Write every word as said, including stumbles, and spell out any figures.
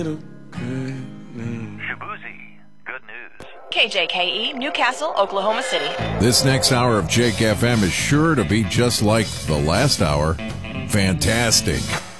Shabuzi, good news. K J K E, Newcastle, Oklahoma City. This next hour of Jake F M is sure to be just like the last hour. Fantastic.